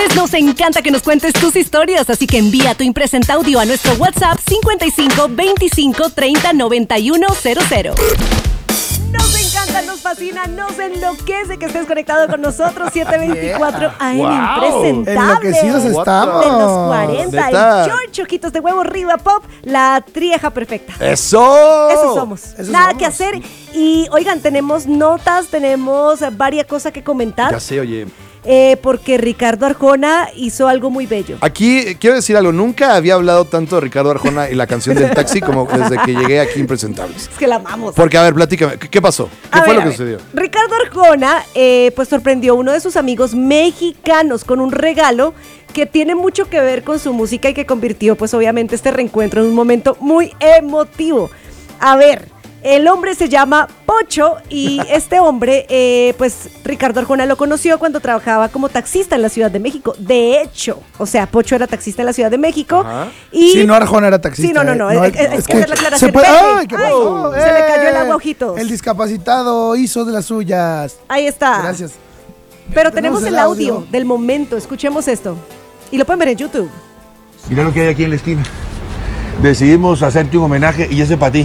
millennials nos encanta que nos cuentes tus historias, así que envía tu impresenta audio a nuestro WhatsApp 55 25 30 91 00. Nos encanta, nos fascina, nos enloquece que estés conectado con nosotros. 724 AM Impresentable. Enloquecidos estamos. De los 40. ¿Neta? Y George Ojitos de Huevo Riva Pop, la trieja perfecta. ¡Eso! Eso somos. Nada que hacer. Y oigan, tenemos notas, tenemos varias cosas que comentar. Ya sé, oye. Porque Ricardo Arjona hizo algo muy bello. Aquí quiero decir algo, nunca había hablado tanto de Ricardo Arjona y la canción del taxi como desde que llegué aquí Impresentables. Es que la amamos. Porque, a ver, platícame, ¿qué pasó? ¿Qué fue lo que sucedió? Ricardo Arjona, pues sorprendió a uno de sus amigos mexicanos con un regalo que tiene mucho que ver con su música y que convirtió, pues obviamente, este reencuentro en un momento muy emotivo. A ver, el hombre se llama Pocho y este hombre, pues Ricardo Arjona lo conoció cuando trabajaba como taxista en la Ciudad de México. De hecho, o sea, Pocho era taxista en la Ciudad de México. Y sí, no, Arjona era taxista. Sí, no. Es que la aclaración. ¡Ay, qué pasó! Se le cayó el agua, Ojitos. El discapacitado hizo de las suyas. Ahí está. Gracias. Pero tenemos el audio del momento. Escuchemos esto. Y lo pueden ver en YouTube. Mira lo que hay aquí en la esquina. Decidimos hacerte un homenaje y ese para ti.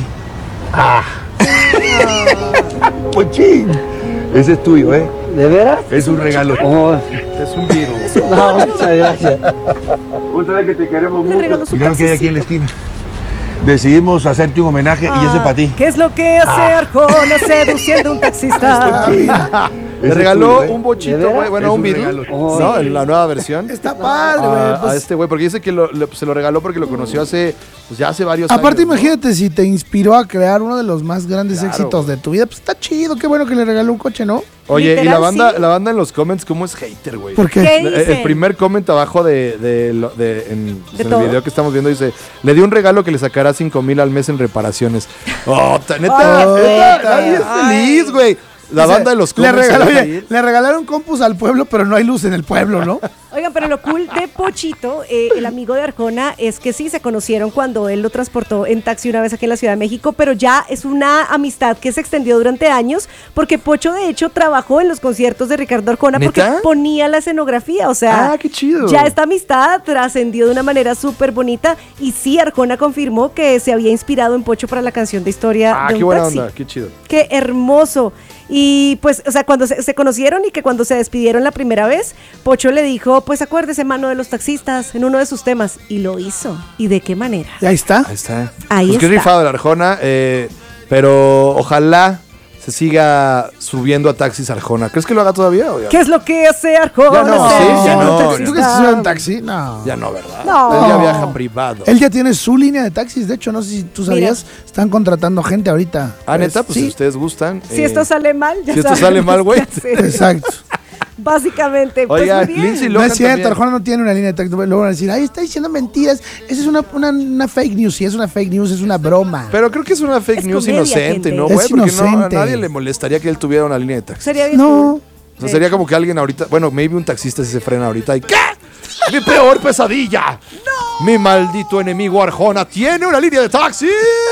Pochín. Ese es tuyo, ¿eh? ¿De veras? Es un regalo. Es un virus. No, muchas gracias. Vos sabés que te queremos Le regaló mucho. su Mira lo que hay aquí en la esquina. Decidimos hacerte un homenaje y ese para ti. ¿Qué es lo que hace Arjona seduciendo a un taxista? Le regaló un bochito, güey, bueno, un virus, Oh, ¿no? En la nueva versión. Está padre, güey. A este güey, porque dice que se lo regaló porque lo conoció hace varios años. Aparte, ¿no? imagínate, si te inspiró a crear uno de los más grandes éxitos de tu vida, pues está chido, qué bueno que le regaló un coche, ¿no? Oye, Literal, y sí. la banda en los comments, ¿cómo es hater, güey? ¿Por qué? ¿Qué El dicen? primer comment abajo en el todo? video que estamos viendo dice: le dio un regalo que le sacará 5,000 al mes en reparaciones. Oh, neta, nadie es feliz, güey. La Dice, banda de los le, comments. le regalaron compus al pueblo, pero no hay luz en el pueblo, ¿no? Oigan, pero lo cool de Pochito, el amigo de Arjona, es que sí se conocieron cuando él lo transportó en taxi una vez aquí en la Ciudad de México, pero ya es una amistad que se extendió durante años, porque Pocho de hecho trabajó en los conciertos de Ricardo Arjona porque ¿Neta? ponía la escenografía, o sea, Ah, qué chido. ya esta amistad trascendió de una manera súper bonita y sí, Arjona confirmó que se había inspirado en Pocho para la canción de Historia Ah, de qué un buena taxi. onda, qué chido. Qué hermoso. Y pues, o sea, cuando se conocieron y que cuando se despidieron la primera vez, Pocho le dijo, pues acuérdese, mano de los taxistas, en uno de sus temas. Y lo hizo. ¿Y de qué manera? Y ahí está. Ahí está. Ahí Pues qué está. rifado el Arjona, pero ojalá se siga subiendo a taxis Arjona. ¿Crees que lo haga todavía? O ya? ¿Qué es lo que hace Arjona? Ya no, Se sí, dice ya un no, taxista. ¿Tú que se sube en taxi? No. Ya no, ¿verdad? No. Él ya viaja privado. Él ya tiene su línea de taxis. De hecho, no sé si tú sabías, están contratando gente ahorita. Ah, neta, pues si sí. ustedes gustan. Si esto sale mal, ya si esto saben sale mal, qué güey. hacer. Exacto. Básicamente, pues Oiga, muy bien. Lindsay No Lohan es cierto, también. Arjona no tiene una línea de taxi. Luego van a decir, ay, está diciendo mentiras. Esa es una fake news. Si es una fake news, es una broma. Pero creo que es una fake Es news comedia, inocente, gente. ¿no, Es güey? Porque no, a inocente. nadie le molestaría que él tuviera una línea de taxi. Sería bien. No. O sea, sería como que alguien ahorita, bueno, maybe un taxista si se frena ahorita y ¿qué? ¡Mi peor pesadilla! ¡No! Mi maldito enemigo Arjona tiene una línea de taxis.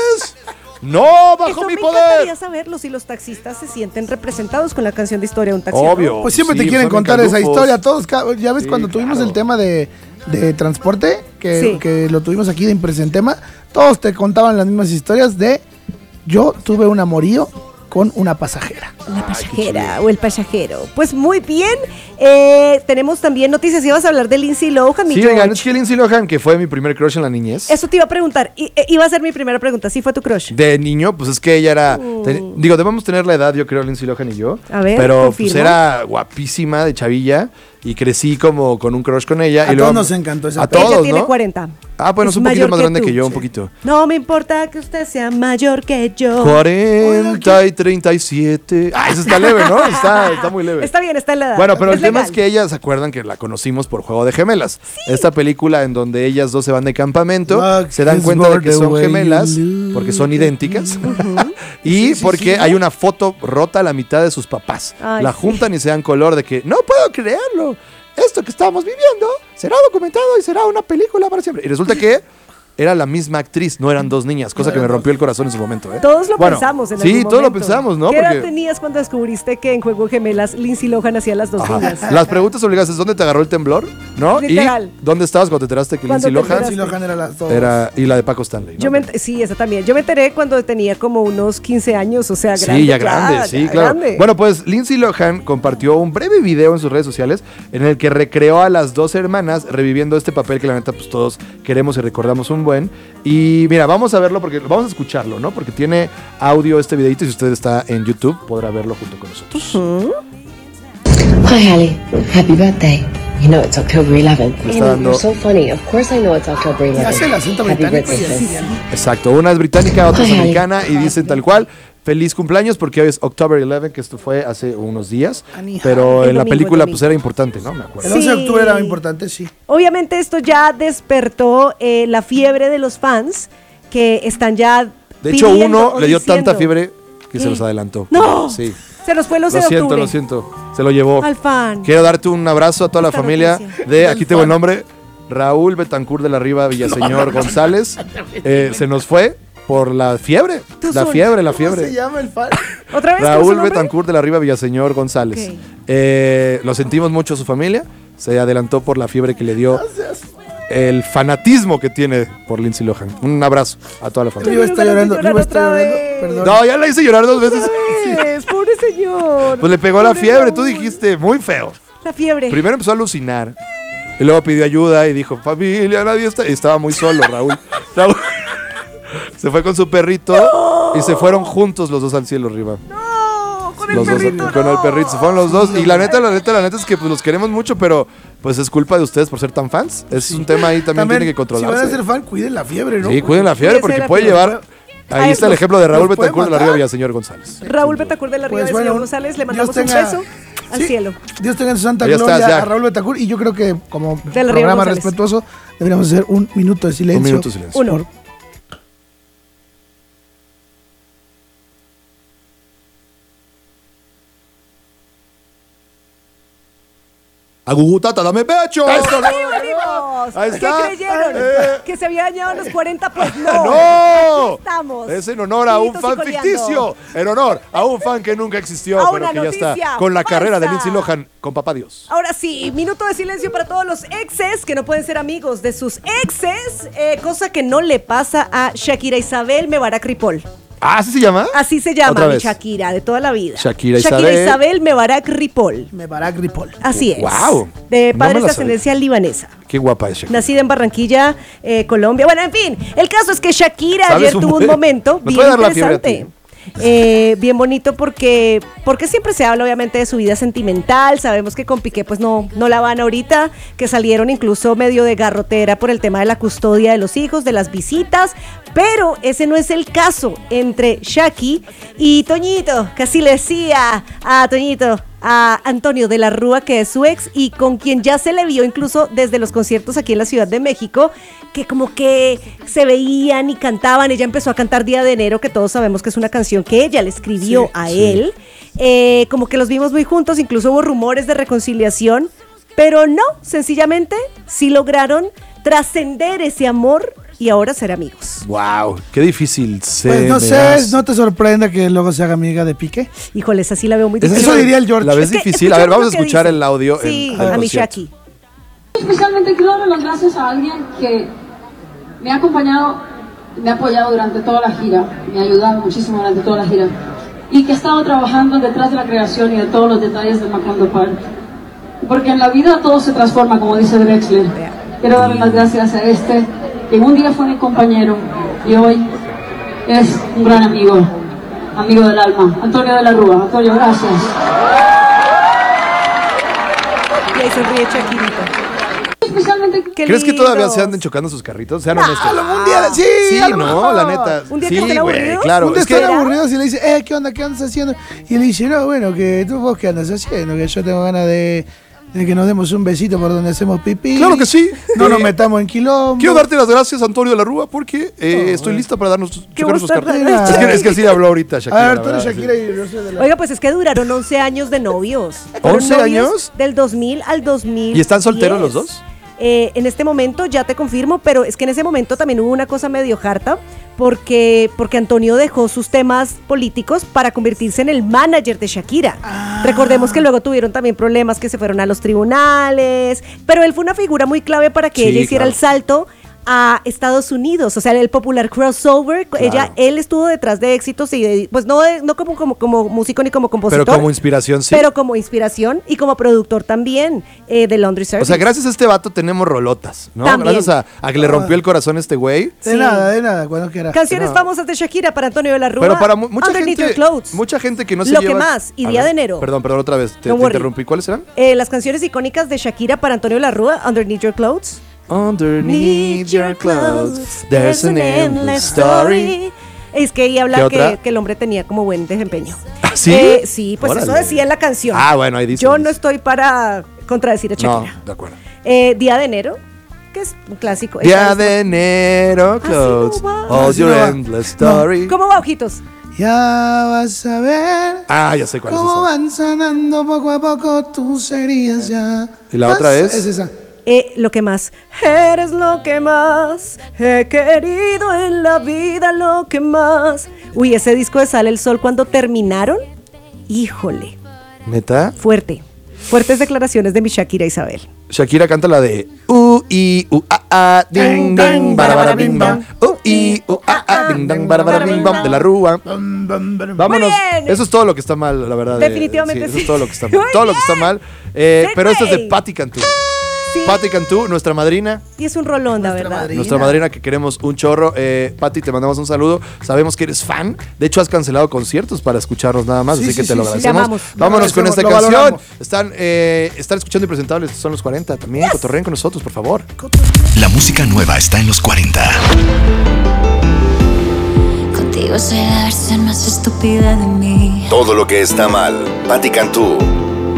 ¡No, bajo Eso mi me poder! encantaría saberlo, si los taxistas se sienten representados con la canción de Historia de un taxi. Obvio. Pues siempre Sí, te quieren son contar esa encalufos. historia. Todos, ya ves, Sí, cuando tuvimos claro. el tema de transporte, Sí. que lo tuvimos aquí de Impresentema, todos te contaban las mismas historias de yo tuve un amorío con una pasajera. La pasajera o el pasajero. Pues muy bien. Tenemos también noticias. Ibas a hablar de Lindsay Lohan, mi Sí, George. oigan, es que Lindsay Lohan, que fue mi primer crush en la niñez. Eso te iba a preguntar. Iba a ser mi primera pregunta. ¿Sí fue tu crush? De niño, pues es que ella era. Digo, debemos tener la edad, yo creo, Lindsay Lohan y yo. A ver, pero confirmo. pues era guapísima de chavilla. Y crecí como con un crush con ella. A y luego, todos nos encantó esa A película. todos, Ella tiene ¿no? 40. Ah, bueno, es un poquito mayor más grande tú. que yo, un Sí. poquito. No me importa que usted sea mayor que yo. 40 y 37. Ah, eso está leve, ¿no? Está muy leve. Está bien, está en la edad. Bueno, pero el tema legal. es que ellas se acuerdan que la conocimos por Juego de Gemelas. Esta película en donde ellas dos se van de campamento, Look, se dan it's cuenta de more que the son way gemelas you look. porque son idénticas y porque hay una foto rota a la mitad de sus papás. Ay, la sí. juntan y se dan color de que no puedo creerlo. Esto que estamos viviendo será documentado y será una película para siempre. Y resulta que era la misma actriz, no eran dos niñas, cosa que me rompió el corazón en su momento. Todos lo pensamos en algún Sí, todos lo momento. pensamos, ¿no? ¿Qué edad Porque tenías cuando descubriste que en Juego de Gemelas Lindsay Lohan hacía las dos niñas? las preguntas obligadas es ¿dónde te agarró el temblor? ¿No? Literal. ¿Y dónde estabas cuando te enteraste que ¿Cuándo Lindsay te Lohan enteraste? Sí, Lohan era las dos. era y la de Paco Stanley? ¿No? Sí, esa también. Yo me enteré cuando tenía como unos 15 años, o sea, grande. Sí, ya grande, sí, ya claro. grande. Bueno, pues Lindsay Lohan compartió un breve video en sus redes sociales en el que recreó a las dos hermanas reviviendo este papel que la neta pues todos queremos y recordamos un buen. Y mira, vamos a verlo porque vamos a escucharlo, ¿no? Porque tiene audio este videito y si usted está en YouTube podrá verlo junto con nosotros. Hi, Hallie. Happy birthday. You know it's October 11th. Me está dando- You're so funny. Of course I know it's October 11th. Hace el acento Happy británico y birthday, así. sis. Exacto, una es británica, otra es Ay, americana y dicen tal cual. Feliz cumpleaños porque hoy es October 11, que esto fue hace unos días. Anija. Pero El en la domingo, película el pues domingo. era importante, ¿no? Me El acuerdo. 11 de Sí. octubre era importante, sí. Obviamente esto ya despertó la fiebre de los fans que están ya De hecho, pidiendo uno o le dio diciendo, tanta fiebre que se ¿qué? los adelantó. ¡No! Sí. Se nos fue el 11 Lo de siento, octubre. lo siento. Se lo llevó. Al fan. Quiero darte un abrazo a toda la Esta familia noticia. de, aquí tengo el nombre, Raúl Betancourt de la Riva Villaseñor González. Se nos fue por la fiebre. Tú La son- fiebre, la ¿Cómo fiebre. se llama el fan? ¿Otra vez? ¿Cómo es su Raúl nombre? Betancourt de la Riva Villaseñor González. Ok. Lo sentimos mucho a su familia. Se adelantó por la fiebre que le dio el fanatismo que tiene por Lindsay Lohan. Un abrazo a toda la familia. Riva está llorando, Llorar Riva está otra llorando. vez. Perdón. No, ya la hice llorar 2 veces. Pobre señor. Pues le pegó la Pobre fiebre, tú Raúl. dijiste, muy feo. La fiebre. Primero empezó a alucinar. Y luego pidió ayuda y dijo, familia, nadie está. Y estaba muy solo, Raúl. Raúl se fue con su perrito y se fueron juntos los dos al cielo arriba. No, con el Los dos, perrito. con el perrito, se fueron los dos. Y la neta es que pues, los queremos mucho, pero pues es culpa de ustedes por ser tan fans. Es un tema ahí también tiene que Si van a controlarse. ser fan, cuiden la fiebre, ¿no? Sí, cuiden la fiebre Cuídense porque la puede fiebre. llevar. Ahí Ay, está el los- ejemplo de Raúl los puede Betancourt de la matar. Riva Villaseñor González. Raúl Betancourt de la Riva Pues de bueno, señor González, le mandamos Dios un tenga- beso al Sí. cielo. Dios tenga en su santa Ahí estás, gloria ya. a Raúl Betancourt. Y yo creo que como De la Riva programa González. respetuoso deberíamos hacer un minuto de silencio. Un minuto de silencio. Uno. Por- Agugutata, dame pecho. ¡Ahí venimos! Ahí ¿Qué está. creyeron? Eh. ¿Que se había dañado a los 40? Pues no. ¡No! Aquí estamos. Es en honor a un Vinitos y fan coleando. ficticio. En honor a un fan que nunca existió, A pero una que ya está noticia con la carrera de falsa. Lindsay Lohan con Papá Dios. Ahora sí, minuto de silencio para todos los exes que no pueden ser amigos de sus exes, cosa que no le pasa a Shakira Isabel Mebarak Ripoll. ¿Ah, así se llama? Así se Otra llama mi vez. Shakira de toda la vida. Shakira Isabel Mebarak Ripoll. Mebarak Ripoll. Así es. Guau. De No padres me la de ascendencia libanesa. Qué guapa es Shakira. Nacida en Barranquilla, Colombia. Bueno, en fin, el caso es que Shakira ¿Sabes ayer un tuvo un buen? momento ¿Me bien puede dar la fiebre a interesante. Bien bonito porque siempre se habla obviamente de su vida sentimental. Sabemos que con Piqué pues no la van ahorita, que salieron incluso medio de garrotera por el tema de la custodia de los hijos, de las visitas, pero ese no es el caso entre Shaki y Toñito, que así le decía a Toñito, a Antonio de la Rúa, que es su ex y con quien ya se le vio incluso desde los conciertos aquí en la Ciudad de México, que como que se veían y cantaban. Ella empezó a cantar Día de Enero, que todos sabemos que es una canción que ella le escribió Sí, a sí. él. Como que los vimos muy juntos, incluso hubo rumores de reconciliación, pero no, sencillamente sí lograron trascender ese amor y ahora ser amigos. Wow, qué difícil se Pues no me sé, hace. no te sorprenda que luego se haga amiga de Piqué. Híjole, esa sí la veo muy Esa difícil. Eso diría el George. La ves Es que difícil. A ver, escuchemos vamos a lo que escuchar dice. el audio. Sí, en el a mi concierto. Shaki. Especialmente quiero darle las gracias a alguien que me ha acompañado, me ha apoyado durante toda la gira, me ha ayudado muchísimo durante toda la gira y que ha estado trabajando detrás de la creación y de todos los detalles de Macondo Park. Porque en la vida todo se transforma, como dice Drexler. Quiero darle las gracias a este, que un día fue mi compañero y hoy es un gran amigo, amigo del alma, Antonio de la Rúa. Antonio, gracias. Y ahí sonríe Shakirita. Especialmente Qué ¿Crees que todavía lindos. se anden chocando sus carritos? Sean No. honestos. Un día, sí, Sí, a lo no, mejor. la neta. Un día sí, que estén güey, aburridos. claro. Un día Es que están aburridos y le dice, ¿qué onda? ¿Qué andas haciendo? Y él dice, no, bueno, que tú vos qué andas haciendo, que yo tengo ganas de que nos demos un besito por donde hacemos pipí. Claro que sí. No nos metamos en quilombo. Quiero darte las gracias, Antonio de la Rúa, porque estoy lista para darnos Qué chocar nuestros gusto, carritos. Shakira. Es que así habló ahorita A Shakira. ver, la tú eres verdad, Shakira sí. y yo soy de la... Oiga, pues es que duraron 11 años de novios. Fueron 11 novios años. Del 2000 al 2000. ¿Y están solteros los dos? En este momento ya te confirmo, pero es que en ese momento también hubo una cosa medio harta, porque Antonio dejó sus temas políticos para convertirse en el manager de Shakira. Recordemos que luego tuvieron también problemas, que se fueron a los tribunales, pero él fue una figura muy clave para que ella hiciera el salto a Estados Unidos, o sea, el popular crossover. Él estuvo detrás de éxitos y pues no como músico ni como compositor, pero como inspiración, sí. Pero como inspiración y como productor también de Laundry Service. O sea, gracias a este vato tenemos rolotas, ¿no? También. Gracias a que le rompió el corazón a este güey. De nada, cuando quiera. Canciones famosas de Shakira para Antonio de la Rúa. Pero para mucha Underneath gente, Your Clothes. mucha gente que no se Lo lleva... que más, y A Día ver, de Enero. Perdón, otra vez, te Don't worry. interrumpí. ¿Cuáles eran? Las canciones icónicas de Shakira para Antonio de la Rúa, Underneath Your Clothes. Underneath your clothes, there's an endless story. Es que ella habla ¿Qué otra? que el hombre tenía como buen desempeño. ¿Ah, sí? Sí, pues Órale. eso decía en la canción. Ah, bueno, ahí dice. Yo no estoy para contradecir a Shakira. No, de acuerdo. Día de Enero, que es un clásico. Día Esa de es- enero, clothes, no va. all Así your no va. endless story. ¿Cómo va, ojitos? Ya vas a ver Ah, ya sé cuál es cómo esa. van sanando poco a poco tus heridas ya. ¿Y la otra es? Es esa. Lo que más, eres lo que más he querido en la vida, lo que más. Uy, ese disco de Sale el Sol cuando terminaron, híjole, ¿Neta? fuertes declaraciones de mi Shakira Isabel. Shakira canta la de ding dang bara bing bam, ding dang bara bing bam, de la Rúa. Vámonos. bien. Eso es todo lo que está mal, la verdad. Definitivamente Eso sí. es todo lo que está mal. Muy Todo lo que está mal. Pero esto es de Segway. Patti Cantú. Sí. Patti Cantú, nuestra madrina. Y es un rolón, la verdad. Nuestra madrina que queremos un chorro. Patti, te mandamos un saludo. Sabemos que eres fan. De hecho, has cancelado conciertos para escucharnos nada más, Sí, así sí, que te sí, lo sí. agradecemos. Te amamos. Vámonos con esta Lo canción. valoramos. Están escuchando Impresentables. Son los 40 también. Cotorreen con nosotros, por favor. La música nueva está en los 40. Contigo soy la versión más estúpida de mí. Todo lo que está mal. Patti Cantú.